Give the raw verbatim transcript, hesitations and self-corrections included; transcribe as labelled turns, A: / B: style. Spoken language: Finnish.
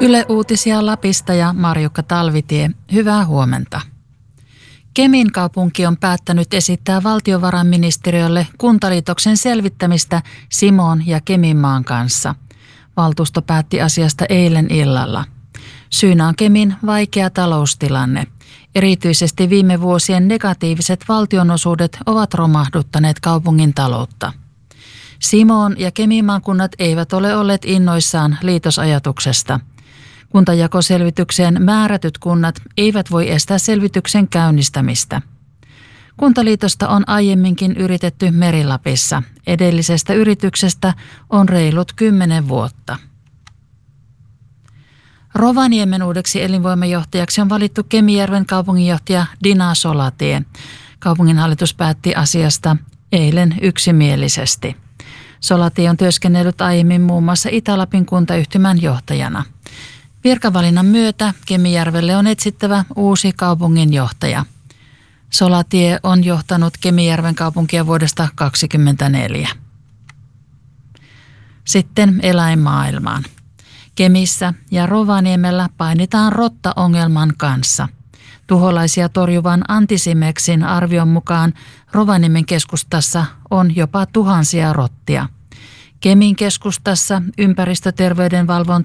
A: Yle Uutisia Lapista ja Marjukka Talvitie. Hyvää huomenta. Kemin kaupunki on päättänyt esittää valtiovarainministeriölle kuntaliitoksen selvittämistä Simoon ja Keminmaan kanssa. Valtuusto päätti asiasta eilen illalla. Syynä on Kemin vaikea taloustilanne. Erityisesti viime vuosien negatiiviset valtionosuudet ovat romahduttaneet kaupungin taloutta. Simoon ja Keminmaan kunnat eivät ole olleet innoissaan liitosajatuksesta. Kuntajakoselvitykseen määrätyt kunnat eivät voi estää selvityksen käynnistämistä. Kuntaliitosta on aiemminkin yritetty Meri-Lapissa. Edellisestä yrityksestä on reilut kymmenen vuotta. Rovaniemen uudeksi elinvoimajohtajaksi on valittu Kemijärven kaupunginjohtaja Dina Solatie. Kaupunginhallitus päätti asiasta eilen yksimielisesti. Solatie on työskennellyt aiemmin muun muassa Itä-Lapin kuntayhtymän johtajana. Virkavalinnan myötä Kemijärvelle on etsittävä uusi kaupunginjohtaja. Solatie on johtanut Kemijärven kaupunkia vuodesta kaksituhattakaksikymmentäneljä. Sitten eläinmaailmaan. Kemissä ja Rovaniemellä painitaan rottaongelman kanssa. Tuholaisia torjuvan Antisimexin arvion mukaan Rovaniemen keskustassa on jopa tuhansia rottia. Kemin keskustassa ympäristöterveydenvalvonta